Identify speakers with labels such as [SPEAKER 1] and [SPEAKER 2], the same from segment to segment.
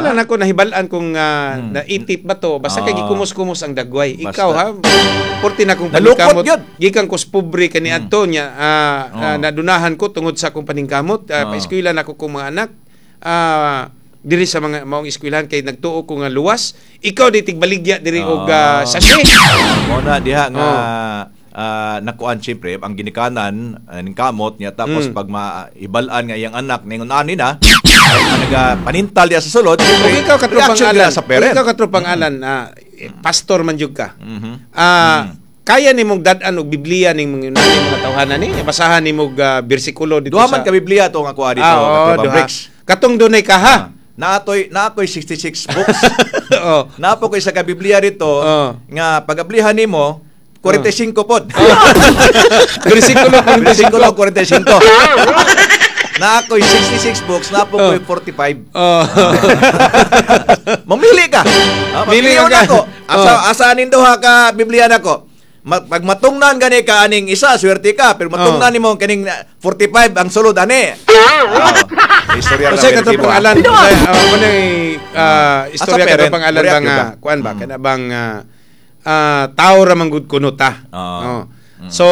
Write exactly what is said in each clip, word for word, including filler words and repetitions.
[SPEAKER 1] lang ako nahibalaan kung uh, hmm. naitip ba to. Basta oh. kay gikumos-kumos ang dagway. Basta. Ikaw ha, porti na kong paningkamot. Gikan ko spubre kani hmm. adto niya. Uh, oh. uh, nadunahan ko tungod sa akong paningkamot. Uh, oh. Paeskwilan ako kong mga anak. Uh, diri sa mga maong eskwelahan kay nagtuo ko nga luwas. Ikaw di tigbaligya diri oh. og uh, sachet.
[SPEAKER 2] Mo na diha nga oh. uh, nakuan siyempre ang ginikanan uh, ning kamot niya tapos mm. pag maibalan nga iyang anak ningon ani na naga panintal diya sa sulod.
[SPEAKER 1] Kung ikaw katropang alan sa parent. Ikaw katropang mm-hmm. alan uh, pastor man jud ka. Mm-hmm. Uh, mm-hmm. Kaya nimong dad-an og Biblia ning mga mga tawhanan ni basahan nimong uh, bersikulo dito
[SPEAKER 2] duha
[SPEAKER 1] sa
[SPEAKER 2] man ka Biblia to nga kuha dito
[SPEAKER 1] ah, oh, katong dunay ka ha. Ah.
[SPEAKER 2] Naatoy naatoy sixty-six books. oh. Napo ko isa ka Biblia dito oh. nga pagablihan nimo forty-five oh. pod.
[SPEAKER 1] Bersikulo
[SPEAKER 2] bersikulo forty-five. Na ako'y sixty-six books, na po ko'y forty-five. Oh. Mamili ka. Ah, mamili ka ko. Asa, oh. Asaanin doha ka Biblia na ko. Pag matungnan gani ka aning isa, swerte ka. Pero matungnan oh. mo kaning forty-five ang sulod ani. Oh. Istorya
[SPEAKER 1] kasi kato pangalan mo na istorya kato pangalan bang kuan ba kana bang tao ra manggud kuno ta. So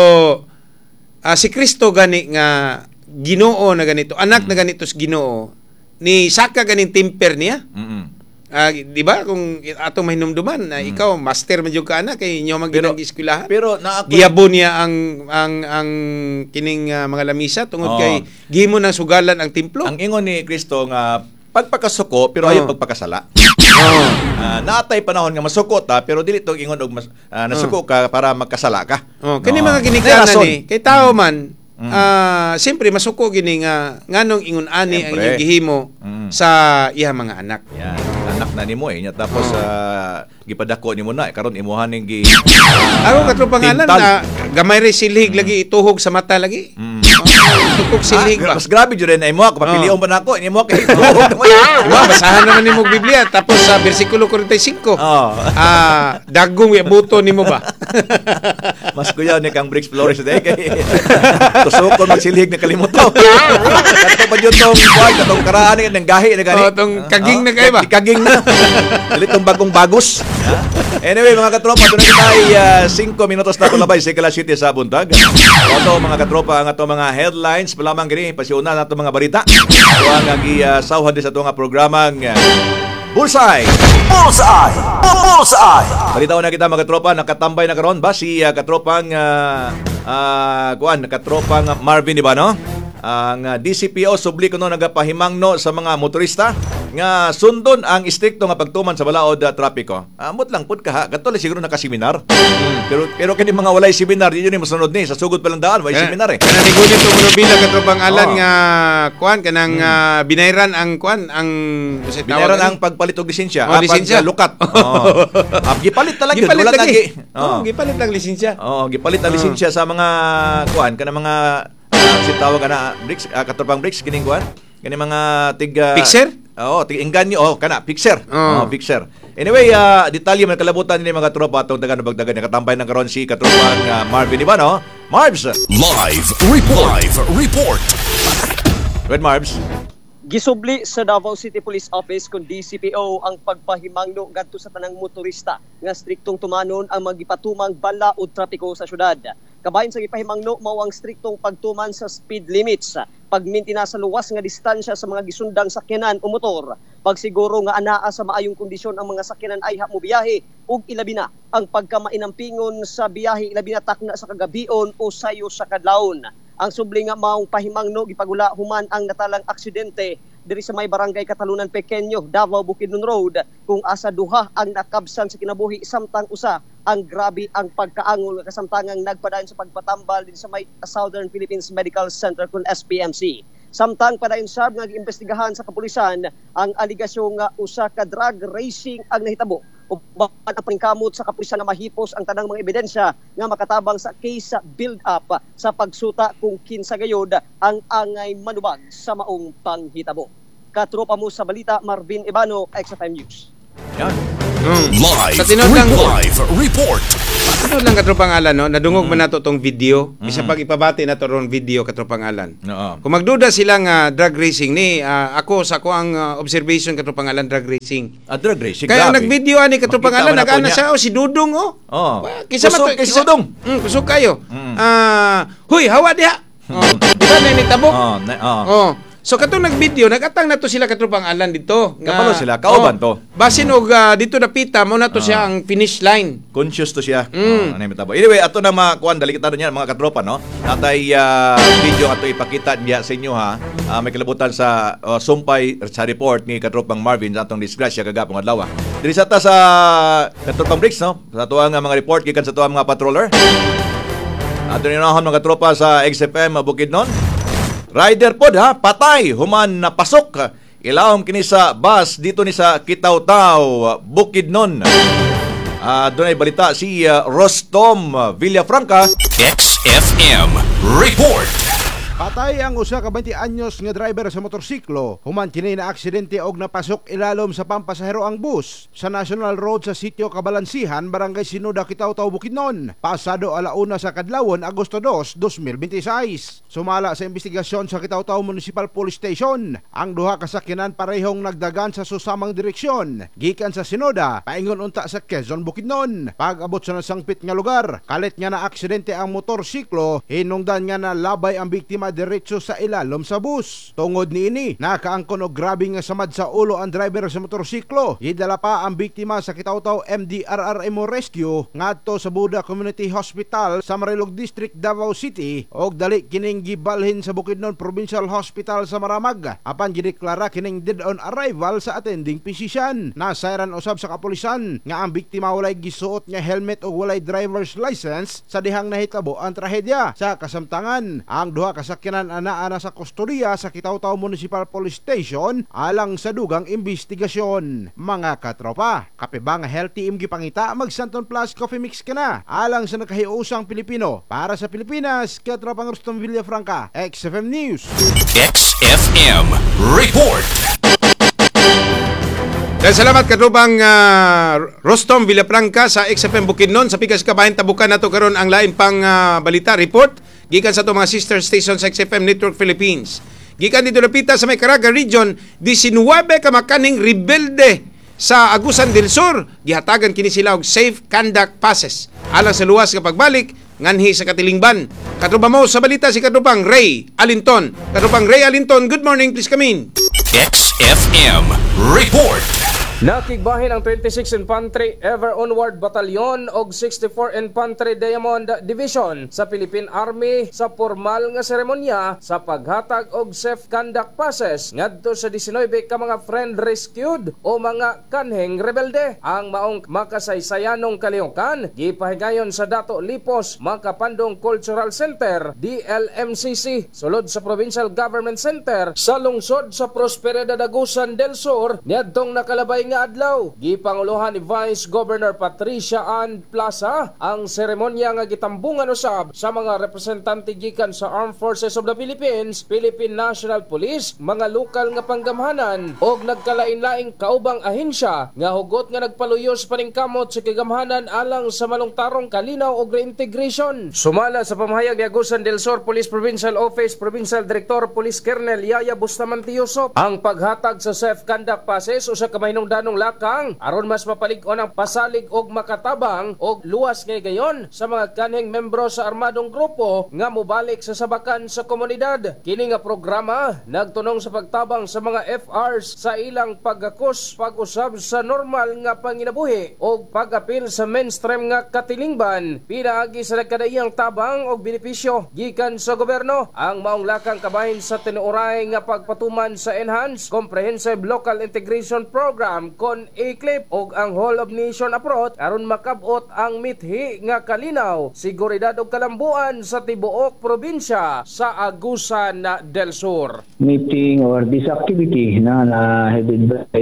[SPEAKER 1] uh, si Kristo gani nga Ginoo na ganito, anak mm. na ganito sa Ginoo, ni saka ganing temper niya. Mm-hmm. Uh, di ba kung atong mahinumduman na uh, mm. ikaw master man jud ka anak kay inyo man ginang eskwelahan.
[SPEAKER 2] Pero na ako
[SPEAKER 1] giyabo niya ang ang ang kining uh, mga lamisa tungod oh. kay gihimo nang sugalan ang templo.
[SPEAKER 2] Ang ingon ni Kristo nga pagpakasuko pero oh. ayo pagpakasala. Oh. Uh, naatay panahon nga masuko ta pero dili to ingon og mas, uh, nasuko ka para magkasala ka.
[SPEAKER 1] Oh, kani no. mga ginikanan ni kay tao man Mm. Uh, siyempre masuko gini nga nganong ingon ani ang iyong gihimo mm. sa iya mga anak.
[SPEAKER 2] Yan, anak na nimo eh. Tapos oh. uh, gipadako nimo na karon imuhan ning gi
[SPEAKER 1] ako katropangalan na gamay ri silhig mm. lagi ituhog sa mata lagi. Mm. Tukog silhig
[SPEAKER 2] ah, ba. Mas grabe jud na imo ako papilion oh. ba nako nimo kay
[SPEAKER 1] ituhog. Diba basahan naman nimo Biblia tapos sa uh, bersikulo forty-five. Oh. Ah, dagong ya buto nimo ba.
[SPEAKER 2] Mas kuya ni kang Bricks Flores day kay tusukon magsilhig na kalimuto. Kato pa jud tong kuan katong karaan ng gahi na gani.
[SPEAKER 1] Oh, tong kaging oh, na kay ba?
[SPEAKER 2] Kaging na. Dili tong bagong bagos. Anyway, mga katropa, doon na kita ay uh, five minutos na kulabay sa Kala City sa buntag. Oto, mga katropa, ang ato mga headlines, palamang gini, pasiuna na ato mga balita. Ito ang agi-sawhan din sa ito nga programang uh, Bullseye! Bullseye! Bullseye! Balitaw na kita mga katropa, nakatambay na karon ba si uh, katropang uh, uh, kuan, katropang Marvin, di ba no? Ang uh, D C P O subli kuno nagapahimangno sa mga motorista nga sundon ang istrikto nga pagtuman sa balaod uh, trapiko. Amot lang pud ka ha. Gato siguro nakaseminar. Mm. Pero pero kani mga walay seminar di ni mosunod ni sa sugod pa lang daan way seminar eh.
[SPEAKER 1] Kana ni gunit mo bila katropang alan oh. nga kuan kanang mm. uh, binayran ang kuan ang
[SPEAKER 2] kasi binayran ang pagpalit og lisensya.
[SPEAKER 1] Oh, lisensya
[SPEAKER 2] lukat. Oh. Ah, gipalit talaga yun. Wala lagi.
[SPEAKER 1] Oh, gipalit lang lisensya.
[SPEAKER 2] Oh, gipalit ang lisensya sa mga kuan kana mga si tawag ana bricks uh, katropang bricks kining kuan kani mga tig uh,
[SPEAKER 1] fixer
[SPEAKER 2] oo tig engganyo oh kana fixer oh, oh fixer anyway uh, detalye man kalabutan ni mga tropa atong dagan bagdagan nakatambay ng karon si katropang uh, Marvin Ibano Marbs
[SPEAKER 3] live report live report
[SPEAKER 2] Red Marbs
[SPEAKER 4] gisubli sa Davao City Police Office kun D C P O ang pagpahimangno ngadto sa tanang motorista nga striktong tumanon ang magipatumang bala o trapiko sa syudad. Kabahin sa gipahimangno mao ang striktong pagtuman sa speed limits, pagmintina sa luwas nga distansya sa mga gisundang sakyanan o motor, pagsiguro nga anaa sa maayong kondisyon ang mga sakyanan ay mo biyahe ug ilabi na ang pagkamainampingon sa biyahe ilabi na takna sa kagabion o sayo sa kadlawon. Ang subli nga maong pahimangno gipagula human ang natalang aksidente diri sa may barangay Katalunan Pequeño, Davao Bukidnon Road kung asa duha ang nakabsan sa kinabuhi samtang usa ang grabe ang pagkaangol kasamtangang nagpadayon sa pagpatambal din sa may Southern Philippines Medical Center kun S P M C. Samtang padayon sab nga giimbestigahan sa kapulisan ang aligasyon nga usa ka drug racing ang nahitabo uban ang paningkamot sa kapulisan na mahipos ang tanang mga ebidensya nga makatabang sa case build-up sa pagsuta kung kinsa gayod ang angay manubag sa maong panghitabo. Katropa mo sa balita, Marvin Ibano, X F M News.
[SPEAKER 2] Yan.
[SPEAKER 3] Mm. Live, live report.
[SPEAKER 1] sunod lang katropang alan, no? Nadungog
[SPEAKER 2] Mm.
[SPEAKER 1] man nato tong video.
[SPEAKER 2] Mm.
[SPEAKER 1] Isa pag ipabati na to ron video katropang alan.
[SPEAKER 2] Oo.
[SPEAKER 1] Kung magduda sila nga drug racing ni ah, ako sa ko ang ah, observation katropang alan drug racing.
[SPEAKER 2] Ah, drug racing.
[SPEAKER 1] Kaya
[SPEAKER 2] grabe.
[SPEAKER 1] nagvideo ani katropang
[SPEAKER 2] Makita
[SPEAKER 1] alan
[SPEAKER 2] man ako
[SPEAKER 1] nag-ana
[SPEAKER 2] niya.
[SPEAKER 1] siya oh, si Dudong oh.
[SPEAKER 2] Oo.
[SPEAKER 1] Kisa
[SPEAKER 2] Kusog
[SPEAKER 1] mato
[SPEAKER 2] kay si Dudong.
[SPEAKER 1] Mm, kusog kayo.
[SPEAKER 2] Mm.
[SPEAKER 1] Ah, huy, hawa diha. Oh, di ba na tabok?
[SPEAKER 2] Oo, na- oo.
[SPEAKER 1] Oh. So katong nag-video, nagatang na to sila katropang alan dito.
[SPEAKER 2] Kabalo sila, kauban to.
[SPEAKER 1] Basin og ah, dito napita mo na to siya ang finish line.
[SPEAKER 2] Conscious to siya.
[SPEAKER 1] Mm.
[SPEAKER 2] Oh, ano yung mitabo. Anyway, ato na mga kuan dalikita niya mga katropa, no. Natay ah, video ato ipakita niya sa inyo ha. Ah, may kalabutan sa uh, sumpay sa report ni katropang Marvin sa atong disgrasya kagapong adlaw. Diri sa ta sa katropang Bricks, no. Sa tuwa nga mga report gikan sa tuwa mga patroller. Ato ni nahon mga tropa sa X F M Bukidnon. Rider pod ha, patay, human na pasok. Ilawom kini sa bus dito ni sa Kitaw-Taw, Bukidnon. Ah, doon ay balita si uh, Rostom Villafranca.
[SPEAKER 3] X F M Report.
[SPEAKER 5] Patay ang usa ka twenty anyos nga driver sa motorsiklo. Human kini na aksidente og napasok ilalom sa pampasahero ang bus sa National Road sa sitio Kabalansihan, Barangay Sinuda, Kitaw-Taw, Bukidnon. Pasado alauna sa kadlawon, Agosto dos, dos mil veintiséis. Sumala sa investigasyon sa Kitaw-Taw Municipal Police Station, ang duha ka sakyanan parehong nagdagan sa susamang direksyon. Gikan sa Sinuda, paingon unta sa Quezon, Bukidnon. Pag-abot sa nasangpit nga lugar, kalit nga na aksidente ang motorsiklo, hinungdan nga na labay ang biktima diretso sa ilalom sa bus. Tungod niini, nakaangkon og grabe nga samad sa ulo ang driver sa motorsiklo. Idala pa ang biktima sa Kitaw-Taw M D R R M O Rescue ngadto sa Buda Community Hospital sa Marilog District, Davao City, og dali kining gibalhin sa Bukidnon Provincial Hospital sa Maramag. Apan gideklara kining dead on arrival sa attending physician. Nasayran usab sa kapulisan nga ang biktima walay gisuot nga helmet o walay driver's license sa dihang nahitabo ang trahedya. Sa kasamtangan, ang duha ka sakyanan anaa na sa kustodiya sa Kitaw-Taw Municipal Police Station alang sa dugang investigasyon. Mga katropa, kape ba nga healthy im gipangita, mag Santon Plus Coffee Mix ka na alang sa nakahiusang Pilipino. Para sa Pilipinas, katropang Rostom Villafranca, X F M News.
[SPEAKER 3] X F M Report.
[SPEAKER 1] Dahil salamat katropang uh, Rostom Villafranca sa X F M Bukidnon. Sa pikas kabahin tabukan nato karon ang lain pang uh, balita report gikan sa to mga sister station sa X F M Network Philippines. Gikan dito napita sa may Caraga Region, nineteen ka makaning rebelde sa Agusan del Sur. Gihatagan kini sila og safe conduct passes alang sa luwas nga pagbalik nganhi sa Katilingban. Katruba mo sa balita si Katropang Ray Alinton. Katropang Ray Alinton, good morning, please come in.
[SPEAKER 3] X F M Report.
[SPEAKER 6] Nakigbahin ang twenty-six Infantry Ever Onward Batalyon og sixty-four Infantry Diamond Division sa Philippine Army sa formal nga seremonya sa paghatag og safe conduct passes ngadto sa nineteen ka mga friend rescued o mga kanheng rebelde. Ang maong makasaysayanong kalihukan gipahigayon sa Dato Lipos Makapandong Cultural Center D L M C C sulod sa Provincial Government Center sa lungsod sa Prosperidad, Agusan del Sur niadtong nakalabay nga adlaw. Gipanguluhan ni Vice Governor Patricia Ann Plaza ang seremonya nga gitambungan usab sa mga representante gikan sa Armed Forces of the Philippines, Philippine National Police, mga lokal nga panggamhanan og nagkalain-laing kaubang ahensya nga hugot nga nagpaluyos paningkamot sa kagamhanan alang sa malungtarong kalinaw og reintegration. Sumala sa pamahayag ni Agusan del Sur Police Provincial Office Provincial Director Police Colonel Yaya Bustamante Yusop, ang paghatag sa safe conduct passes usa ka mahinungdanong lakang aron mas mapalig-on ang pasalig og makatabang og luwas ngay gayon sa mga kanheng membro sa armadong grupo nga mobalik sa sabakan sa komunidad. Kini nga programa nagtunong sa pagtabang sa mga F Rs sa ilang pagakos, pag-usab sa normal nga panginabuhi og pag-apil sa mainstream nga katilingban pinaagi sa nagkadaiyang tabang og benepisyo gikan sa gobyerno. Ang maong lakang kabahin sa tinuoray nga pagpatuman sa Enhanced Comprehensive Local Integration Program kon E C L I P og ang Whole of Nation approach aron makabot ang mithi nga kalinaw, seguridad ug kalambuan sa tibuok probinsya sa Agusan del Sur.
[SPEAKER 7] Meeting or this activity na na headed by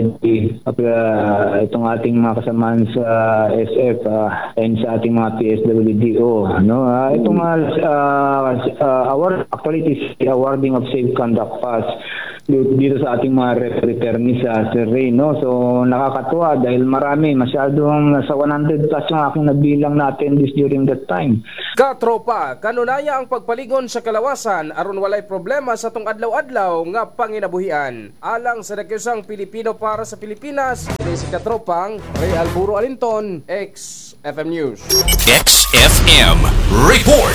[SPEAKER 7] uh, itong ating mga kasamaan sa S F uh, and sa ating mga P S W D O, no, uh, itong uh, uh, award actually it is the awarding of safe conduct pass dito sa ating mga returnees sa Sir Ray, no? So nakakatuwa dahil marami, masyadong nasa one hundred plus yung aking nabilang natin this during that time.
[SPEAKER 6] Katropa, kanunaya ang pagpaligon sa kalawasan aron walay problema sa tong adlaw-adlaw nga panginabuhian. Alang sa nakiusang Pilipino para sa Pilipinas, ini si Katropang Ray Alburo Alinton, X F M News.
[SPEAKER 3] X F M Report.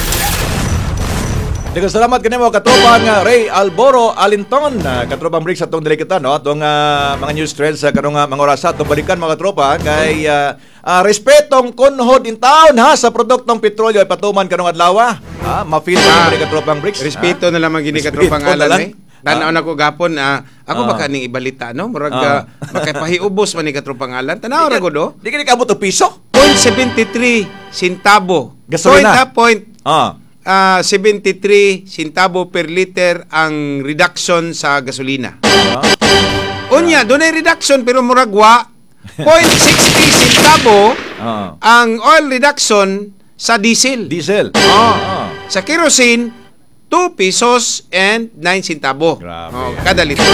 [SPEAKER 2] Daghang salamat kanimo katropang uh, Ray Alburo Alinton, uh, katropang Bricks atong delikata no atong uh, mga news trends sa uh, kanong uh, mga oras atong balikan mga katropa kay uh, uh, respetong kunhod in town ha sa produktong petrolyo ay patuman kanong adlaw ha ma-feel ah, ka katropang Bricks.
[SPEAKER 1] Respeto ha? Na lamang gini katropang alan eh. Tanaw na ko gapon ah, ako ah. baka ning ibalita no murag ah. makapahiubos man ni katropang alan. Tanaw ra ko do.
[SPEAKER 2] Di ka kabot og piso.
[SPEAKER 1] zero point seven three centavo.
[SPEAKER 2] Gasolina.
[SPEAKER 1] Point, point
[SPEAKER 2] ah.
[SPEAKER 1] Uh, seventy-three centavo per liter ang reduction sa gasolina. Uh-huh. Unya, doon ay reduction pero muragwa zero point six zero centavo uh-huh. ang oil reduction sa diesel.
[SPEAKER 2] Diesel.
[SPEAKER 1] Oh. Uh-huh. Sa kerosene, two pesos and nine centavo. Oh, kada litro.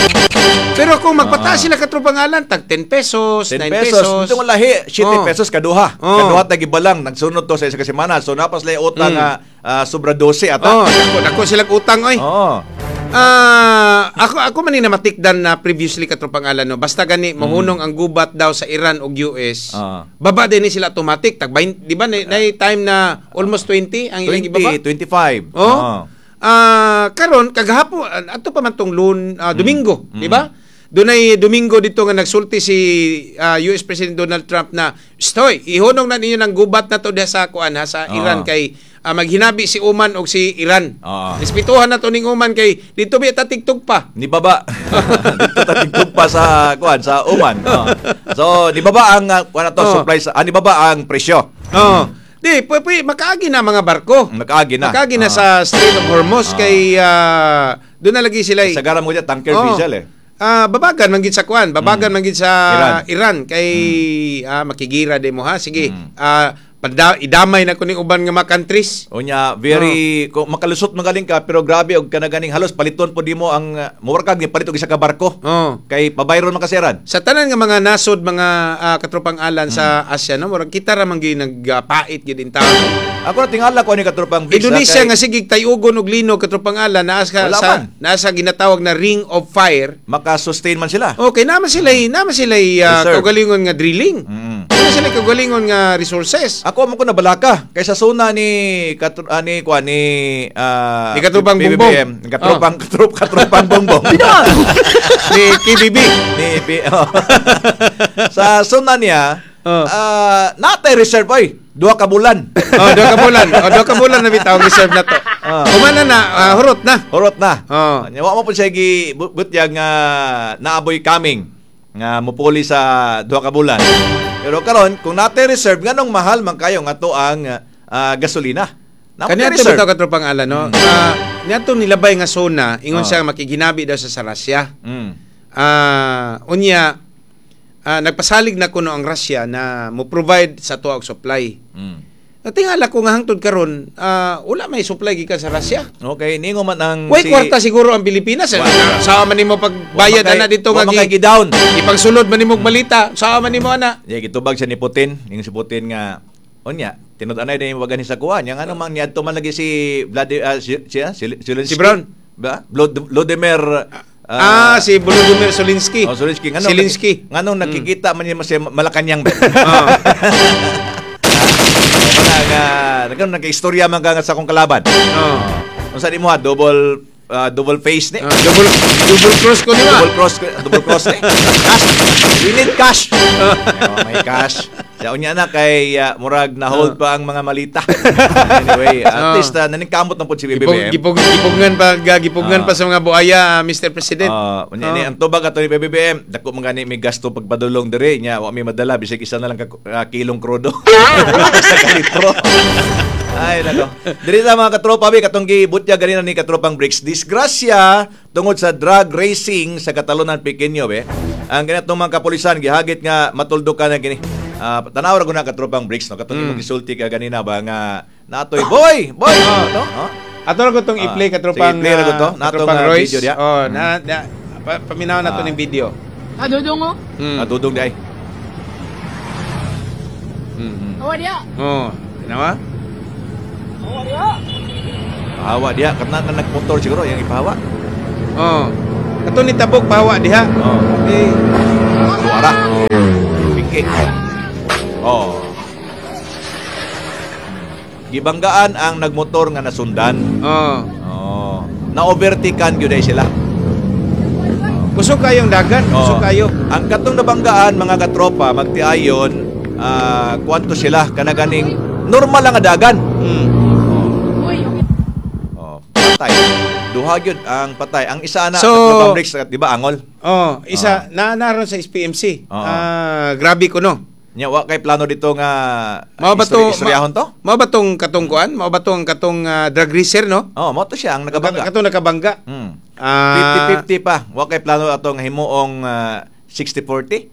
[SPEAKER 1] Pero kung magpataas sila katropangalan, tag ten pesos,
[SPEAKER 2] ten
[SPEAKER 1] nine
[SPEAKER 2] pesos.
[SPEAKER 1] pesos.
[SPEAKER 2] Itong lahi, seven
[SPEAKER 1] oh.
[SPEAKER 2] pesos kaduha. Oh. Kaduha tagibalang, nagsunod to sa isa ka semana. So napas lay utang nga mm. uh, sobra twelve ata.
[SPEAKER 1] Oh, dako, dako silang utang oy.
[SPEAKER 2] Oh.
[SPEAKER 1] Uh, ako ako man ni namatikdan na previously katropangalan no. Basta gani mm. mahunong ang gubat daw sa Iran ug U S. Uh. Baba din ni sila automatic tag di ba na, na time na almost twenty ang ilang ibaba?
[SPEAKER 2] twenty-five.
[SPEAKER 1] Oh. oh. Uh, karon kagahapon ato pa man tong lun uh, Domingo, mm. di ba? Dunay Domingo dito nga nagsulti si uh, U S President Donald Trump na stoy ihunong na ninyo ng gubat na to diha sa kuan ha sa Iran uh. kay uh, maghinabi si Oman og si Iran. Uh. Respetuhan na to ning Oman kay dito bi ta tigtog pa.
[SPEAKER 2] Ni baba. Dito ta tigtog pa sa kuan sa Oman. Uh. So ni baba ang uh, kuan to uh. supply sa ah, ni baba ang presyo.
[SPEAKER 1] Oh. Di, pwede, pwede, makaagi na mga barko.
[SPEAKER 2] Makaagi na.
[SPEAKER 1] Makaagi na uh. sa Strait of Hormuz uh. kay uh, doon na lagi sila.
[SPEAKER 2] Sa garam mo dyan, tanker
[SPEAKER 1] oh.
[SPEAKER 2] diesel eh.
[SPEAKER 1] Uh, babagan manggid sa kuan, babagan mm. manggid sa Iran, Iran kay mm. uh, makigira de mo ha. Sige. Mm. Uh, pada idamay na kuning uban nga mga countries.
[SPEAKER 2] Unya very oh. kung makalusot magaling ka pero grabe og kanaganing halos paliton po dimo ang uh, muwarkag ni palit og isa ka barko.
[SPEAKER 1] Oh.
[SPEAKER 2] Kay pabayron man kaseran.
[SPEAKER 1] Sa tanan nga mga nasod mga uh, katropang alan mm. sa Asia no, murag kita ra man gyud nagpait gyud in taon.
[SPEAKER 2] Ako na tingala ko ni katropang
[SPEAKER 1] Indonesia kay... nga sige tayugon og linog katropang alan naa sa nasa ginatawag na Ring of Fire.
[SPEAKER 2] Maka-sustain man sila.
[SPEAKER 1] Okay, naman sila naman sila uh, kaugalingon nga drilling. Mm. Naman sila kaugalingon nga resources.
[SPEAKER 2] Ako mo ko nabalaka kaysa suna ni katro, uh, ni kuan ni uh,
[SPEAKER 1] ni katropang bongbong.
[SPEAKER 2] Katropang oh. katrop katropang bongbong.
[SPEAKER 1] Ni K B B.
[SPEAKER 2] Ni B. Oh. Sa suna niya oh. uh, natay reserve oy. Duha ka bulan.
[SPEAKER 1] Oh, duha ka bulan. Oh, duha ka bulan na bitaw reserve na to. Oh. Kumana na, uh, hurot na.
[SPEAKER 2] Hurot na.
[SPEAKER 1] Oh.
[SPEAKER 2] Wa mo pud siya gi butyag nga uh, naaboy coming nga mupuli sa duha ka bulan. Pero karon kung natay reserve nganong mahal man kayo nga to ang uh, gasolina.
[SPEAKER 1] Kanya to bitaw katropang alan no. Mm. Uh, niadto nilabay nga zona ingon oh. siya makiginabi daw sa Russia. Mm. Uh, unya Uh, nagpasalig na kuno ang Russia na mo provide sa tuwa og supply. Mm. Tingala ko nga hangtod karon, uh, wala may supply gikan sa Russia.
[SPEAKER 2] Okay, ningo man ang
[SPEAKER 1] Way si... kwarta siguro ang Pilipinas. Wow. Sa man nimo pagbayad ana dito nga
[SPEAKER 2] gi down.
[SPEAKER 1] Ipagsulod man nimo balita, sa man nimo ana.
[SPEAKER 2] Yeah, gitubag siya ni Putin, ning si Putin nga unya, tinud-anay din wag ni sa kuan, yang ano man niadto man lagi si Vladimir uh, si, si, si, si,
[SPEAKER 1] si Brown,
[SPEAKER 2] ba? Vladimir
[SPEAKER 1] Uh, ah, si Volodymyr Zelensky.
[SPEAKER 2] Oh, Zelensky. Nganong,
[SPEAKER 1] Zelensky.
[SPEAKER 2] Nganong nakikita man niya sa Malacanang ba? Oo. Nga, nagkaroon nagka-istorya man ka sa akong kalaban. Oo. Kung saan mo ha, double, uh, double face ni.
[SPEAKER 1] Uh, double, double cross ko ni ba?
[SPEAKER 2] Double cross, double cross ni. Cash. We need cash. Oh, may cash. Sa unya na kay uh, murag na hold pa ang mga malita. Anyway, at uh, least uh, naningkamot na po si B B M.
[SPEAKER 1] Gipog, gipugngan pa gipugngan uh, pa sa mga buaya, Mister President.
[SPEAKER 2] Uh, unya uh. ni ang tubag ato ni B B M, dako man gani may gasto pagpadulong dire nya, wa may madala bisig isa na lang ka uh, kilong krudo. Sa litro. Ay nako. Diri sa mga katropa bi katong gibutya ganina ni katropang Bricks. Disgrasya tungod sa drug racing sa Catalonan Pequeño be. Ang ganitong mga kapulisan gihagit nga matuldukan na gini. Uh, tanaw ra guna katropang Bricks no katong mm. gisulti ka ganina ba nga natoy boy boy oh, no? Oh?
[SPEAKER 1] Ato ra ko tong i-play katropang
[SPEAKER 2] sige, play ra ko to.
[SPEAKER 1] uh,
[SPEAKER 2] Natong,
[SPEAKER 1] katropang
[SPEAKER 2] uh,
[SPEAKER 1] Royce.
[SPEAKER 2] video diya.
[SPEAKER 1] Oh, na, na pa, paminaw na to
[SPEAKER 2] Ah.
[SPEAKER 1] ning video.
[SPEAKER 8] Adudong mo?
[SPEAKER 1] Mm.
[SPEAKER 2] Nadudong di ay.
[SPEAKER 1] Mm.
[SPEAKER 8] Awa dia.
[SPEAKER 1] Oh, tinawa?
[SPEAKER 2] Pahawa diha karena na nagmotor siguro yang ipahawa.
[SPEAKER 1] Oh. Kato ni tabok bawa diha.
[SPEAKER 2] Oh.
[SPEAKER 1] Eh,
[SPEAKER 2] Suara. Piki. Oh. Gibanggaan ang nagmotor nga nasundan.
[SPEAKER 1] oh.
[SPEAKER 2] Oh. Na-overtikan gyud ay sila.
[SPEAKER 1] Kusog kayong dagat,
[SPEAKER 2] Oh.
[SPEAKER 1] kusog kayo.
[SPEAKER 2] Ang katong nabanggaan mga katropa magtiayon ah kwanto sila kanaganing normal lang nga dagan.
[SPEAKER 1] Mm.
[SPEAKER 8] Uy,
[SPEAKER 2] Oh, patay. Duha gyud ang patay. Ang isa na
[SPEAKER 1] So-
[SPEAKER 2] katropang bricks, di ba angol?
[SPEAKER 1] Oh, isa na naroon sa S P M C.
[SPEAKER 2] Oo.
[SPEAKER 1] Ah, grabe ko no.
[SPEAKER 2] Nya wa kay plano dito nga
[SPEAKER 1] Mao ba to?
[SPEAKER 2] istorya- istoryahon to?
[SPEAKER 1] Mao ba tong katong kuan? Mao ba tong katong ah, drug racer no?
[SPEAKER 2] Oh, mo to siya ang nagabangga.
[SPEAKER 1] Katong nakabangga.
[SPEAKER 2] Hmm.
[SPEAKER 1] Ah,
[SPEAKER 2] fifty-fifty pa. Wa kay plano atong himuong uh, sixty forty.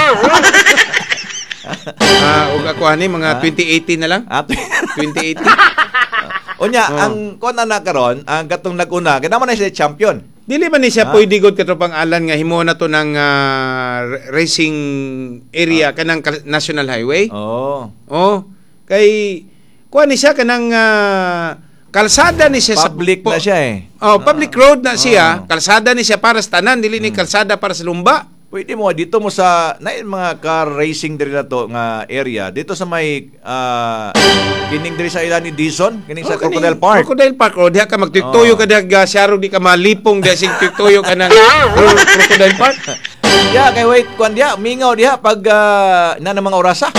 [SPEAKER 1] Ah, ug ako ani mga twenty eighteen na lang.
[SPEAKER 2] At
[SPEAKER 1] twenty eighteen.
[SPEAKER 2] Unya,
[SPEAKER 1] Oh.
[SPEAKER 2] ang kon na karon, ang katong naguna, kaya naman na siya champion.
[SPEAKER 1] Dili ba ni siya
[SPEAKER 2] Ah.
[SPEAKER 1] pwede gud katropang alan nga himo na to ng ah, r- racing area kanang kal- national highway?
[SPEAKER 2] Oh.
[SPEAKER 1] Oh, kay kuan ni siya kanang ah, kalsada ni siya
[SPEAKER 2] Public
[SPEAKER 1] sa
[SPEAKER 2] na siya eh.
[SPEAKER 1] Oh, public road na siya.
[SPEAKER 2] Oh.
[SPEAKER 1] Kalsada ni siya para sa tanan, dili ni kalsada para sa lumba.
[SPEAKER 2] Pwede mo dito mo sa na mga car racing diri na to nga area dito sa may ah, kining diri sa ilan ni Dizon, kining sa
[SPEAKER 1] Oh, kani-
[SPEAKER 2] Crocodile Park.
[SPEAKER 1] Crocodile Park. O, diha ka magtuyok-tuyok
[SPEAKER 2] Oh.
[SPEAKER 1] ka diha ga siyarog di ka malipong diha sing tuyok ka ng Crocodile Park.
[SPEAKER 2] Ya, kay wait kwan dia, mingaw dia pag ah, na ng mga orasa.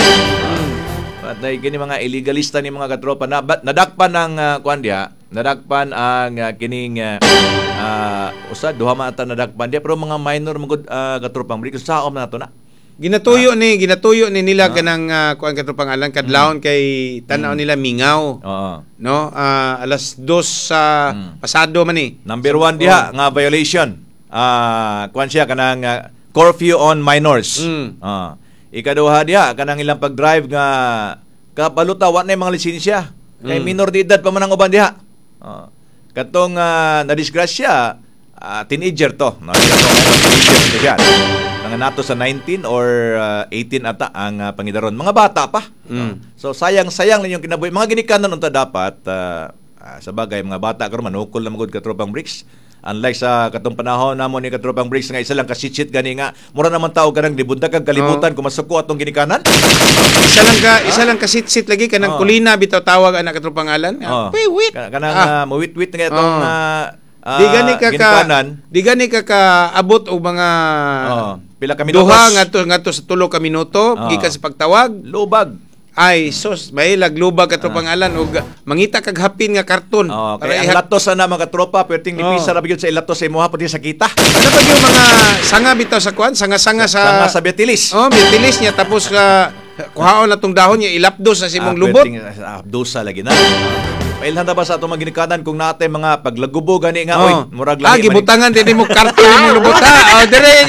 [SPEAKER 2] At dahil gini mga illegalista ni mga katropa na ba- nadakpan ang uh, kwan dia, nadakpan ang uh, kining uh, uh, usa duha man ata nadakpan dia pero mga minor mga uh, katropang balik saom na to na.
[SPEAKER 1] Ginatuyo ni, ginatuyo ni nila kanang uh, kuan katong pangalan kadlawon kay tanaw nila mingaw.
[SPEAKER 2] Oo.
[SPEAKER 1] No? Ah, alas dos sa
[SPEAKER 2] Mm.
[SPEAKER 1] pasado man ni.
[SPEAKER 2] Number one diha nga violation. Ah, kwan siya kanang uh, curfew on minors.
[SPEAKER 1] Mm.
[SPEAKER 2] Ah. Ikaduha diha kanang ilang pag-drive nga kapaluta wa na mga lisensya. Kay
[SPEAKER 1] Mm.
[SPEAKER 2] minor de edad pa man ang uban diha. Ah. Katong uh, na-disgrasya, ah, teenager to. No, teenager siya. Nga nato sa nineteen or uh, eighteen ata ang uh, pangidaron. Mga bata pa.
[SPEAKER 1] Mm.
[SPEAKER 2] So sayang-sayang lang yung kinabuhi. Mga ginikanan unta dapat uh, uh, sa bagay mga bata karon manukol na magud katropang bricks. Unlike sa katong panahon namo ni katropang bricks nga isa lang kasitsit gani nga mura naman tao kanang libundag kag kalimutan kung masuko atong ginikanan.
[SPEAKER 1] Isa lang ka, isa lang kasitsit lagi kanang
[SPEAKER 2] Oh.
[SPEAKER 1] kulina bitaw tawag anak katong pangalan.
[SPEAKER 2] Oh.
[SPEAKER 1] Piwit.
[SPEAKER 2] Ka- Kanang
[SPEAKER 1] Ah.
[SPEAKER 2] uh, mawit-wit nga itong
[SPEAKER 1] Oh.
[SPEAKER 2] uh, uh,
[SPEAKER 1] Di gani ka ka
[SPEAKER 2] ginikanan.
[SPEAKER 1] di gani ka ka abot og mga
[SPEAKER 2] Oh. Pila ka minutos.
[SPEAKER 1] duha ngadto ngadto sa tulo ka minuto
[SPEAKER 2] Oh.
[SPEAKER 1] gikan sa pagtawag.
[SPEAKER 2] Lubag.
[SPEAKER 1] Ay sus, may laglubag katong pangalan og mangita kag hapin nga karton.
[SPEAKER 2] Oh,
[SPEAKER 1] Para
[SPEAKER 2] kaya ang
[SPEAKER 1] ihat-
[SPEAKER 2] latos na mga tropa, pwedeng lipisa
[SPEAKER 1] Oh.
[SPEAKER 2] ra gyud sa ilatos sa imuha pati sa kita.
[SPEAKER 1] Ano ba yung mga sanga bitaw sa kwan? Sanga-sanga sa...
[SPEAKER 2] Sanga sa betilis.
[SPEAKER 1] Oh, betilis niya. Tapos uh, kuhaon na tong dahon niya, ilapdos sa simong
[SPEAKER 2] Ah,
[SPEAKER 1] lubot.
[SPEAKER 2] pwedeng, ah, dosa lagi na. Pailhan na ba sa atong mga ginikanan kung natin mga paglagubo gani nga, oy,
[SPEAKER 1] Oh.
[SPEAKER 2] murag
[SPEAKER 1] Ah,
[SPEAKER 2] lagi.
[SPEAKER 1] gibutangan din mo karton mo lubot. Ah, oh, dire.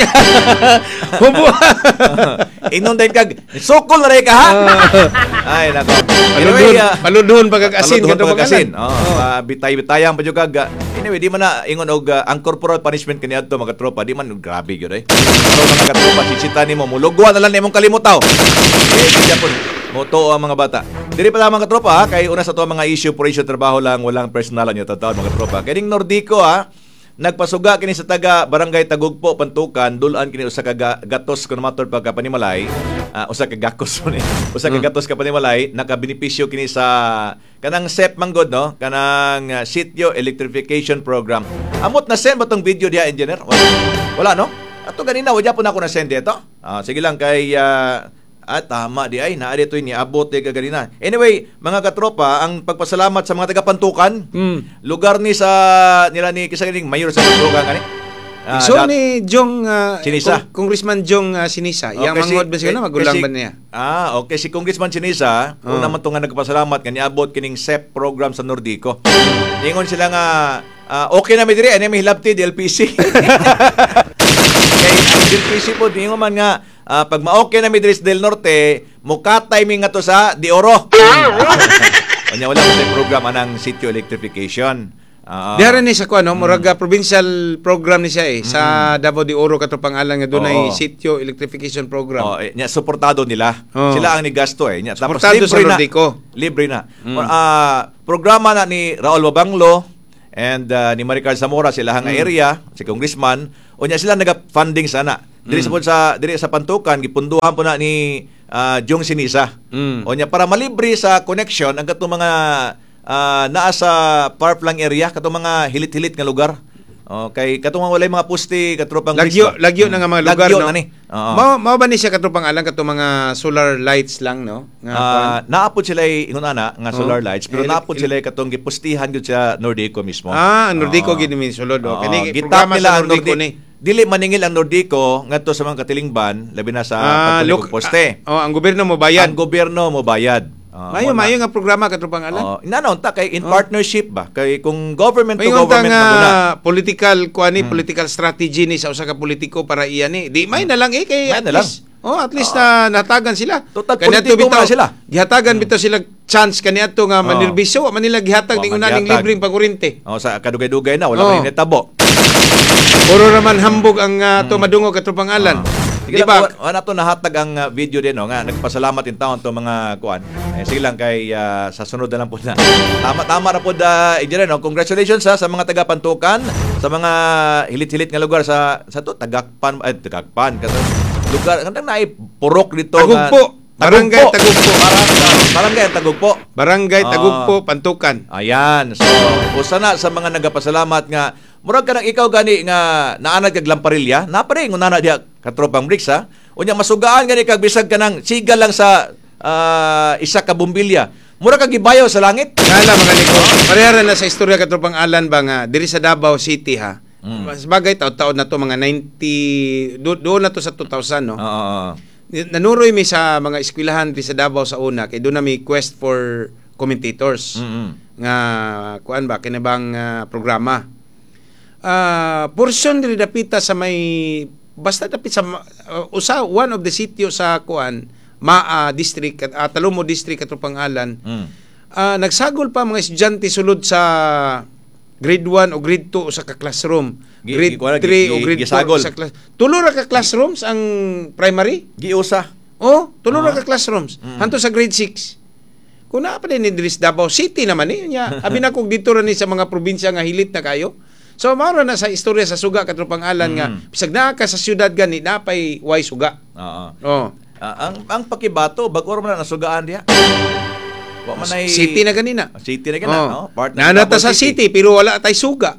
[SPEAKER 1] Hubo.
[SPEAKER 2] Inon din kag, sukol na rin ka ha? Ay, nako.
[SPEAKER 1] Paludon,
[SPEAKER 2] ah,
[SPEAKER 1] paludon pagkakasin
[SPEAKER 2] Paludon
[SPEAKER 1] katong
[SPEAKER 2] pagkakasin.
[SPEAKER 1] pangalan.
[SPEAKER 2] Oh, ah, bitay-bitayang pa jud kag. ah, Anyway, di man na ingon og ah, ang corporal punishment kaniadto mga tropa, di man grabe gyud ay. Pero mga katropa sisita nimo mulugwa na lang nimong kalimutaw. Eh, di pud moto ang mga bata. Diri pa lang mga tropa ha, kay una sa to mga issue for issue trabaho lang walang personalan yo tataw mga tropa. Kay ning Nordico ha, nagpasuga kini sa taga Barangay Tagugpo Pantukan dulan kini usa ka ga- gatos kuno matur pagka panimalay uh, usa ka gakos mo ni usa ka gatos ka panimalay nakabenepisyo kini sa kanang S E P manggod no kanang uh, sitio electrification program. Amot na send ba tong video dia engineer? Wala, wala no? Ato ganina wa gyapon ako na send dito. Ah, sige lang kay uh, at tama di ay naa dito ni abot di kaganina. Anyway, mga katropa, ang pagpasalamat sa mga taga-Pantukan.
[SPEAKER 1] Mm.
[SPEAKER 2] Lugar ni sa nila ni kisa kining mayor sa Pantukan kani. Ah,
[SPEAKER 1] so
[SPEAKER 2] dat-
[SPEAKER 1] ni Jong uh,
[SPEAKER 2] Sinisa.
[SPEAKER 1] Kong- Congressman Jong uh, Sinisa.
[SPEAKER 2] Okay,
[SPEAKER 1] Yang mangod ba siya
[SPEAKER 2] eh,
[SPEAKER 1] na magulang
[SPEAKER 2] kasi-
[SPEAKER 1] ba niya?
[SPEAKER 2] Ah, okay si Congressman Sinisa,
[SPEAKER 1] Oh.
[SPEAKER 2] una man to nga nagpasalamat kani abot kining S E P program sa Nordico. Ingon sila nga ah, okay na mi diri ani mi hilabti D L P C. Kay ang D L P C po ingon man nga ah, pag ma-okay na mi diri sa Del Norte, muka timing nga to sa Di Oro. Kanya wala mo sa program anang sitio electrification. Ah.
[SPEAKER 1] Diha rin ni sa kuan no, murag ah, provincial program ni siya eh sa Davao de Oro katong pangalan nga dunay
[SPEAKER 2] Oo.
[SPEAKER 1] sitio electrification program.
[SPEAKER 2] Oh, eh, nya suportado nila.
[SPEAKER 1] Oo.
[SPEAKER 2] Sila ang nigasto eh. Nya, tapos
[SPEAKER 1] Suportado sa
[SPEAKER 2] libre na.
[SPEAKER 1] Nordico.
[SPEAKER 2] Libre na. Ah, programa na ni Raul Babanglo and ah, ni Maricar Zamora sila hang area, si congressman, o nya sila naga-funding sana. Diri sa sa diri sa Pantukan gipunduhan po na ni ah, Jong Sinisa.
[SPEAKER 1] Mm.
[SPEAKER 2] O nya para malibre sa connection ang katong mga ah, naa sa Parplang area, katong mga hilit-hilit nga lugar. Oh, kay katong mga walay mga poste katropang
[SPEAKER 1] Lagyo, lagyo na nga mga lugar
[SPEAKER 2] Lagyo
[SPEAKER 1] no.
[SPEAKER 2] na ni. Oo.
[SPEAKER 1] Mao mao ba ni siya katropang alang katong mga solar lights lang no? Nga kuan.
[SPEAKER 2] Ah, naapod sila ingon ana nga solar
[SPEAKER 1] Oh.
[SPEAKER 2] lights pero
[SPEAKER 1] Ele-
[SPEAKER 2] naapod sila katong gipustihan gyud sa Nordico mismo.
[SPEAKER 1] Ah, ang Nordico
[SPEAKER 2] Oo.
[SPEAKER 1] gid mi sulod oh.
[SPEAKER 2] Oo,
[SPEAKER 1] Kani
[SPEAKER 2] gitap
[SPEAKER 1] programa
[SPEAKER 2] nila
[SPEAKER 1] sa
[SPEAKER 2] ang
[SPEAKER 1] Nordico
[SPEAKER 2] Nordi-
[SPEAKER 1] ni.
[SPEAKER 2] Dili maningil ang Nordico ngadto sa mga katilingban labi na sa
[SPEAKER 1] Ah,
[SPEAKER 2] pagtulig
[SPEAKER 1] look,
[SPEAKER 2] og poste.
[SPEAKER 1] ah, oh, ang gobyerno mo bayad.
[SPEAKER 2] Ang gobyerno mo bayad. Ah,
[SPEAKER 1] Mayo
[SPEAKER 2] mo na.
[SPEAKER 1] mayo nga programa katropang alang.
[SPEAKER 2] Oh, inano ta kay in
[SPEAKER 1] Oh.
[SPEAKER 2] partnership ba kay kung government to
[SPEAKER 1] Mayon ta
[SPEAKER 2] government
[SPEAKER 1] nga
[SPEAKER 2] maguna.
[SPEAKER 1] political kuani political strategy ni sa usa ka politiko para iyan ni. Di may na lang eh kay
[SPEAKER 2] May
[SPEAKER 1] at
[SPEAKER 2] na lang.
[SPEAKER 1] least oh, at least na natagan sila.
[SPEAKER 2] Total
[SPEAKER 1] Kaniadto
[SPEAKER 2] politiko
[SPEAKER 1] bitaw
[SPEAKER 2] man sila.
[SPEAKER 1] Gihatagan bitaw sila chance kaniadto nga
[SPEAKER 2] Oh.
[SPEAKER 1] manirbisyo, wa man nila gihatag
[SPEAKER 2] Oh,
[SPEAKER 1] ning unaning
[SPEAKER 2] maghihatag.
[SPEAKER 1] libreng pakuryente.
[SPEAKER 2] Oh, sa kadugay-dugay na wala
[SPEAKER 1] Oh.
[SPEAKER 2] oh. nitabo.
[SPEAKER 1] Puro raman hambog ang uh, to madungog katropang alan. Di
[SPEAKER 2] Sige
[SPEAKER 1] ba?
[SPEAKER 2] lang, wala to nahatag ang uh, video din, no? Nga, nagpasalamat in taon to mga kuan. Eh, sige lang, kay uh, sa sunod na lang po na. Tama-tama na po da, uh, no? Congratulations ha, sa mga taga-Pantukan, sa mga hilit-hilit nga lugar sa, sa to, Tagakpan, ay, Tagakpan, kato, lugar, kantang naay purok dito.
[SPEAKER 1] Tagugpo. Barangay Tagugpo.
[SPEAKER 2] Barangay, barangay Tagugpo.
[SPEAKER 1] Barangay
[SPEAKER 2] Ah.
[SPEAKER 1] Tagugpo, Pantukan.
[SPEAKER 2] Ayan. So, usa na sa mga nagapasalamat nga murag ka nang ikaw gani nga naanad kag lamparilya, napare ngun nana diha katropang bricks ha. Unya masugaan gani kag bisag ka nang siga lang sa ah, isa ka bumbilya. Mura ka gibayaw sa langit.
[SPEAKER 1] Kala mga liko. Parehara na sa istorya katropang alan ba nga diri sa Davao City ha. Mas bagay taon-taon na to mga ninety do, doon na to sa two thousand no.
[SPEAKER 2] Oo.
[SPEAKER 1] Nanuroy mi sa mga eskwelahan diri sa Davao sa una kay doon na mi quest for commentators.
[SPEAKER 2] Mm.
[SPEAKER 1] Nga kuan ba kinabang uh, programa. Ah, portion diri dapita sa may basta dapit sa uh, usa one of the sitio sa kuan Maa district at uh, Talomo district katropang alan.
[SPEAKER 2] Mm.
[SPEAKER 1] Ah, nagsagol pa mga estudyante sulod sa grade one o grade two sa ka classroom.
[SPEAKER 2] Gi-
[SPEAKER 1] Grade
[SPEAKER 2] gi- gi-
[SPEAKER 1] three o
[SPEAKER 2] gi-
[SPEAKER 1] grade
[SPEAKER 2] gisagol.
[SPEAKER 1] four sa class. Tulo ra ka classrooms ang primary?
[SPEAKER 2] Giusa.
[SPEAKER 1] Oh, tulo ra
[SPEAKER 2] Ah.
[SPEAKER 1] ka classrooms.
[SPEAKER 2] Mm.
[SPEAKER 1] Hanto sa grade six. Kung naa pa din ni Dris Davao City naman eh. Nya, abi na kog dito ra ni sa mga probinsya nga hilit na kayo. So mao ra na sa istorya sa suga katropang alan nga
[SPEAKER 2] Mm.
[SPEAKER 1] bisag naa ka sa syudad gani napay way suga.
[SPEAKER 2] Oo.
[SPEAKER 1] Oh.
[SPEAKER 2] Ah, ang ang pakibato bag-o man na nasugaan diha. Wa man ay
[SPEAKER 1] City na ganina.
[SPEAKER 2] City na gina,
[SPEAKER 1] Oh.
[SPEAKER 2] no? Part ng
[SPEAKER 1] Nanata
[SPEAKER 2] Davao
[SPEAKER 1] sa city pero wala tay suga.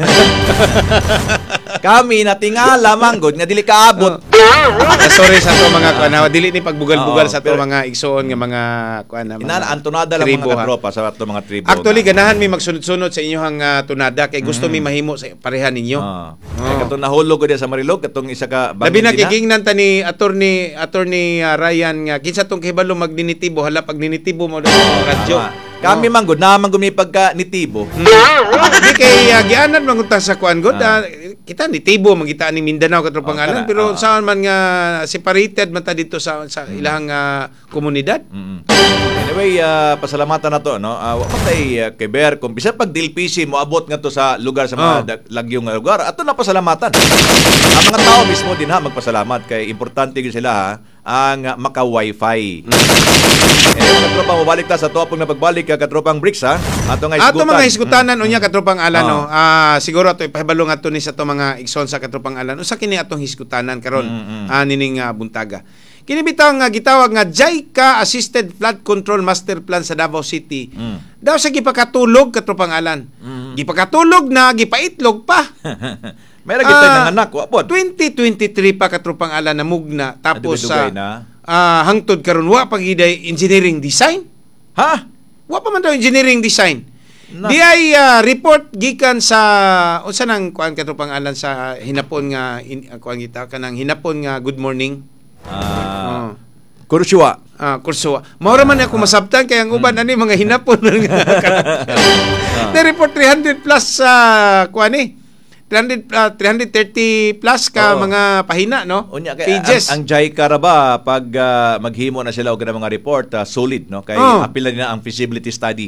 [SPEAKER 2] Kami natingala manggod nga dili kaabot.
[SPEAKER 1] Ah, sorry sa to mga kuan, ha, dili ni pagbugal-bugal
[SPEAKER 2] Oo,
[SPEAKER 1] sa to
[SPEAKER 2] pero-
[SPEAKER 1] mga igsoon nga mga kuan na.
[SPEAKER 2] Inana
[SPEAKER 1] mga
[SPEAKER 2] antonada lang
[SPEAKER 1] tribo,
[SPEAKER 2] mga
[SPEAKER 1] ha.
[SPEAKER 2] katropa sa ato mga tribo.
[SPEAKER 1] Actually ganahan mi magsunod-sunod sa inyong uh, tunada kay gusto mi mahimo sa pareha ninyo.
[SPEAKER 2] Ah.
[SPEAKER 1] Oh.
[SPEAKER 2] Kaya katong nahulog ko diya sa Marilog katong isa ka
[SPEAKER 1] Labi na
[SPEAKER 2] din, ha?
[SPEAKER 1] kigingnan ta ni attorney attorney uh, Ryan nga kinsa tong kahibalo magninitibo hala pag ninitibo mo daw sa radyo.
[SPEAKER 2] Tama. Kami manggod na manggod mi pagka nitibo.
[SPEAKER 1] Di kay uh, gianan mangunta sa kuan god ah, kita nitibo magita ni Mindanao katropang
[SPEAKER 2] Oh,
[SPEAKER 1] alan
[SPEAKER 2] kana,
[SPEAKER 1] pero
[SPEAKER 2] oh.
[SPEAKER 1] saan man nga separated man ta dito sa sa ilahang uh, komunidad.
[SPEAKER 2] Mm-mm. Anyway, ah, pasalamatan na to, no? Uh, wa patay uh, kay Ber kung bisa pag D L P C mo abot nga to sa lugar sa mga
[SPEAKER 1] Oh.
[SPEAKER 2] dag- lagyong nga lugar. Ato na pasalamatan. Ang mga tao mismo din ha magpasalamat kay importante gyud sila ha ang uh, maka-wifi. Mm. Eh, mga tropa, mabalik ta sa tuwapong na pagbalik ka katropang bricks ha. Ato nga
[SPEAKER 1] Ato
[SPEAKER 2] isgutan.
[SPEAKER 1] mga isgutanan unya katropang alan
[SPEAKER 2] Oh.
[SPEAKER 1] no. Ah siguro ato ipahibalo nga to ni sa to mga igsoon sa katropang alan. Usa kini atong hisgutanan karon
[SPEAKER 2] Mm, mm.
[SPEAKER 1] ah, nining ah, buntaga. Kini bitaw nga gitawag nga JICA Assisted Flood Control Master Plan sa Davao City.
[SPEAKER 2] Mm.
[SPEAKER 1] Daw sa gipakatulog katropang alan.
[SPEAKER 2] Mm.
[SPEAKER 1] Gipakatulog na gipaitlog pa.
[SPEAKER 2] May lagi tayo
[SPEAKER 1] Ah,
[SPEAKER 2] ng anak, wapod.
[SPEAKER 1] twenty twenty-three pa katropang alan na mugna tapos sa
[SPEAKER 2] Adugay-dugay na.
[SPEAKER 1] ah, hangtod karon wa pagiday engineering design.
[SPEAKER 2] Ha?
[SPEAKER 1] Wa pa man daw engineering design.
[SPEAKER 2] Na.
[SPEAKER 1] Di ay ah, report gikan sa unsa nang kuan katropang alan sa hinapon nga in, uh, kuan kita kanang hinapon nga good morning.
[SPEAKER 2] Ah,
[SPEAKER 1] Oh.
[SPEAKER 2] Kuruswa.
[SPEAKER 1] Ah, kurso. Mao ra man ako masabtan kay ang uban ani mga hinapon nga. Na report three hundred plus sa kuan ni. three hundred ah, three hundred thirty plus ka
[SPEAKER 2] Oo.
[SPEAKER 1] mga pahina no.
[SPEAKER 2] Unya kay
[SPEAKER 1] Pages.
[SPEAKER 2] ang, ang JICA ra ba pag ah, maghimo na sila og mga report ah, solid no kay
[SPEAKER 1] Oh.
[SPEAKER 2] apil na nila ang feasibility study.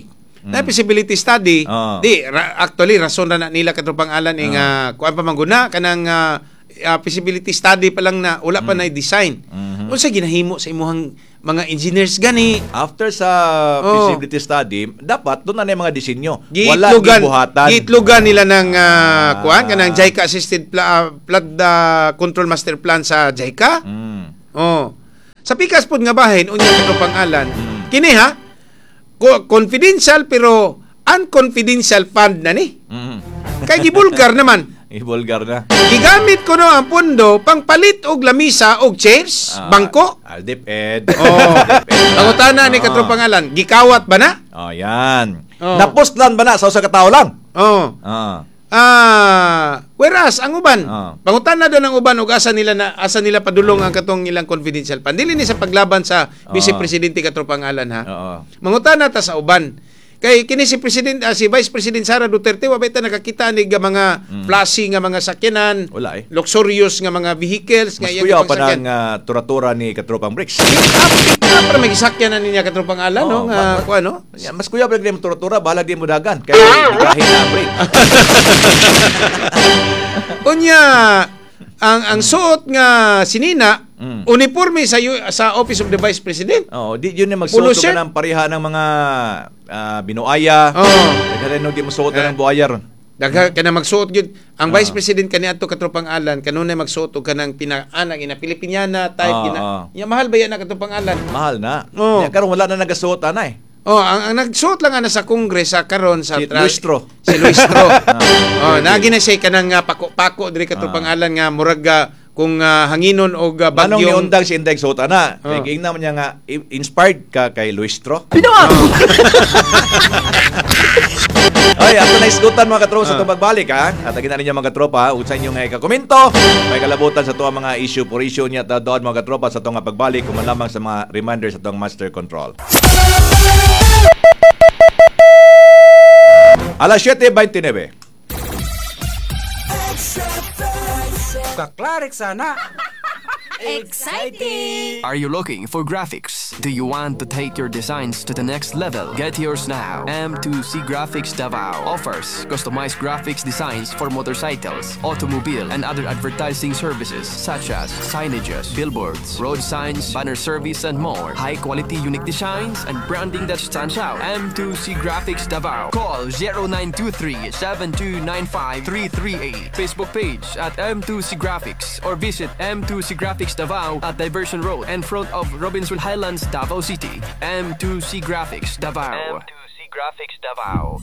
[SPEAKER 1] na feasibility study.
[SPEAKER 2] Oh.
[SPEAKER 1] Di ra, actually rason na, na nila katropang alan ing uh, kuan pa mangguna kanang uh, uh, feasibility study pa lang na wala pa mm. na design. Mm-hmm. Unsa ginahimo sa imuhang mga engineers gani?
[SPEAKER 2] After sa
[SPEAKER 1] Oh.
[SPEAKER 2] feasibility study, dapat doon na na yung mga disenyo. Wala
[SPEAKER 1] Giitlugan,
[SPEAKER 2] gibuhatan.
[SPEAKER 1] giitlugan nila ng uh, kuan kanang JICA assisted pla, uh, flood uh, control master plan sa JICA.
[SPEAKER 2] Mm.
[SPEAKER 1] Oh. Sa pikas pod nga bahin unya katropang alan. Mm. Kini ha ko- confidential pero unconfidential fund na ni.
[SPEAKER 2] Mm.
[SPEAKER 1] Kay gibulgar naman.
[SPEAKER 2] Ibulgar na.
[SPEAKER 1] Gigamit ko no ang pondo pangpalit og lamisa og chairs,
[SPEAKER 2] Ah,
[SPEAKER 1] bangko.
[SPEAKER 2] Aldip Ed.
[SPEAKER 1] Oh. Pangutana ni katropang alan, gikawat ba na?
[SPEAKER 2] Oh, yan.
[SPEAKER 1] Oh.
[SPEAKER 2] Napostlan ba na sa usa ka tawo lang?
[SPEAKER 1] Oh.
[SPEAKER 2] Ah.
[SPEAKER 1] Ah, whereas ang uban,
[SPEAKER 2] Ah.
[SPEAKER 1] pangutana doon ang uban og asa nila na asa nila padulong ang katong ilang confidential fund. Dili ni sa paglaban sa Vice
[SPEAKER 2] Ah.
[SPEAKER 1] Presidente katropang alan ha.
[SPEAKER 2] Oo.
[SPEAKER 1] Mangutana ta sa uban. Kay kini si President ah, si Vice President Sara Duterte wa ta nakakita ni nga mga
[SPEAKER 2] Mm.
[SPEAKER 1] flashy nga mga sakyanan,
[SPEAKER 2] Wala eh.
[SPEAKER 1] luxurious nga mga vehicles nga
[SPEAKER 2] Mas
[SPEAKER 1] iyang
[SPEAKER 2] kuya
[SPEAKER 1] ibang
[SPEAKER 2] pa
[SPEAKER 1] sakyan.
[SPEAKER 2] ng uh, tura-tura ni Katropang Bricks.
[SPEAKER 1] Ah, para may gisakyanan niya katropang alan no
[SPEAKER 2] Oo,
[SPEAKER 1] nga
[SPEAKER 2] ma-
[SPEAKER 1] kuan no.
[SPEAKER 2] Yan, mas kuya pa ng tura-tura, bala di mo dagan. Kaya ikahin na break.
[SPEAKER 1] Unya ang ang suot nga sinina
[SPEAKER 2] Mm.
[SPEAKER 1] uniforme sa yu- sa Office of the Vice President.
[SPEAKER 2] Oh, di yun yung magsuot
[SPEAKER 1] Polo
[SPEAKER 2] ka
[SPEAKER 1] shirt?
[SPEAKER 2] ng pareha ng mga ah, binuaya.
[SPEAKER 1] Oh.
[SPEAKER 2] Nagkala no di mo suot
[SPEAKER 1] Eh.
[SPEAKER 2] ng buayar.
[SPEAKER 1] Dagha kana magsuot gyud ang Vice
[SPEAKER 2] Ah.
[SPEAKER 1] President kaniadto katropang alan kanunay magsuot og kanang pinaanang ina Pilipiniana type
[SPEAKER 2] Ah,
[SPEAKER 1] gina.
[SPEAKER 2] ah.
[SPEAKER 1] Ya mahal ba yan na katropang alan?
[SPEAKER 2] Mahal na.
[SPEAKER 1] Oh.
[SPEAKER 2] Kaya karon wala na nagasuot ana eh.
[SPEAKER 1] Oh, ang, ang nagsuot lang ana sa Congress sa karon sa
[SPEAKER 2] Si Luistro.
[SPEAKER 1] Si Luistro. oh,
[SPEAKER 2] Ah,
[SPEAKER 1] nagi na siya kanang uh, pako-pako diri katropang alan nga murag uh, kung uh, hanginon og uh,
[SPEAKER 2] Manong ni
[SPEAKER 1] bagyong
[SPEAKER 2] undang si Inday suot ana.
[SPEAKER 1] Oh.
[SPEAKER 2] Kaya naman niya nga i- inspired ka kay Luistro. Ay, ato na isgutan mga katropa sa
[SPEAKER 1] Ah.
[SPEAKER 2] itong pagbalik ha. At agin na ninyo mga katropa, usa inyong nga ikakomento. May kalabutan sa itong mga issue for issue niya ta doon mga katropa sa itong nga pagbalik kung lamang sa mga reminders sa itong master control. Alas siete twenty-nine.
[SPEAKER 9] Kaklarik sana.
[SPEAKER 8] Exciting!
[SPEAKER 10] Are you looking for graphics? Do you want to take your designs to the next level? Get yours now. M two C Graphics Davao offers customized graphics designs for motorcycles, automobile, and other advertising services such as signages, billboards, road signs, banner service, and more. High-quality unique designs and branding that stands out. M two C Graphics Davao. Call zero nine two three, seven two nine five, three three eight. Facebook page at M two C Graphics or visit M two C Graphics Davao at Diversion Road in front of Robbinsville Highlands, Davao City. M two C Graphics Davao. M two C Graphics Davao.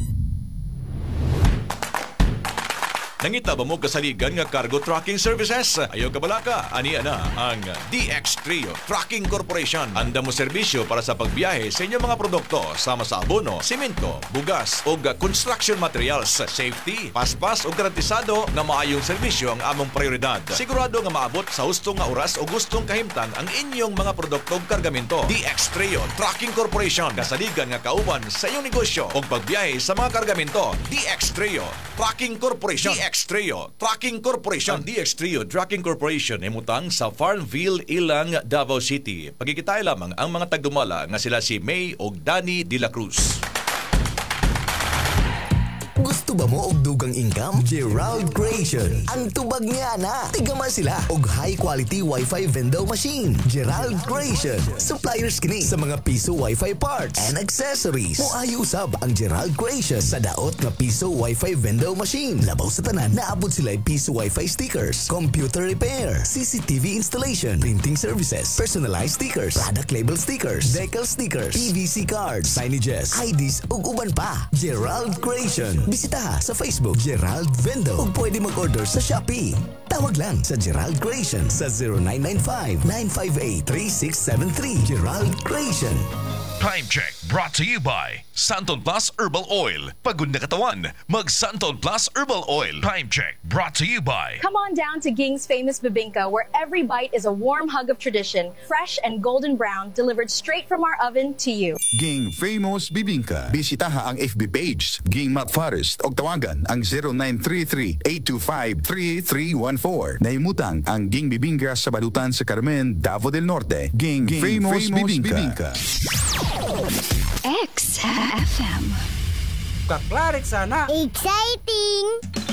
[SPEAKER 2] Nangita ba mo kasaligan nga cargo trucking services? Ayaw ka balaka, ani ana ang D X Trio Trucking Corporation. Anda mo serbisyo para sa pagbiyahe sa inyong mga produkto sama sa abono, simento, bugas o construction materials, safety, paspas o garantisado nga maayong serbisyo ang among prioridad. Sigurado nga maabot sa hustong nga oras o gustong kahimtang ang inyong mga produkto o kargamento. D X Trio Trucking Corporation, kasaligan nga kauban sa iyong negosyo o pagbiyahe sa mga kargamento. D X Trio Trucking Corporation. D X Trio Trucking Corporation. Ang D X Trio Trucking Corporation ay mutang sa Farmville, Ilang, Davao City. Pagkikitay lamang ang mga tagdumala nga sila si May o Danny De La Cruz.
[SPEAKER 11] Gusto ba mo og dugang income? Gerald Creation. Ang tubag niya na. Tigaman sila og high quality Wi-Fi vendor machine. Gerald Creation. Suppliers kini sa mga piso Wi-Fi parts and accessories. Moayo usab ang Gerald Creation sa daot nga piso Wi-Fi vendor machine. Labaw sa tanan, naabot sila piso Wi-Fi stickers, computer repair, C C T V installation, printing services, personalized stickers, product label stickers, decal stickers, P V C cards, signages, I Ds ug uban pa. Gerald Creation. Bisita sa Facebook Gerald Vendo o pwede mag-order sa Shopee. Tawag lang sa Gerald Creation sa zero nine nine five, nine five eight, three six seven three. Gerald Creation.
[SPEAKER 3] Time check brought to you by Santon Plus Herbal Oil. Pagod na katawan, mag Santon Plus Herbal Oil. Time check brought to you by
[SPEAKER 8] Come on down to Ging's famous bibingka, where every bite is a warm hug of tradition, fresh and golden brown, delivered straight from our oven to you.
[SPEAKER 12] Ging Famous Bibingka. Bisitaha ang F B page Ging Matt Forest o tawagan ang zero nine three three, eight two five, three three one four. Naimutang ang Ging Bibingka sa Balutan sa Carmen, Davao del Norte. Ging, Ging Famous, Famous Bibingka.
[SPEAKER 13] X F M.
[SPEAKER 9] kaklarik sana.
[SPEAKER 13] Exciting!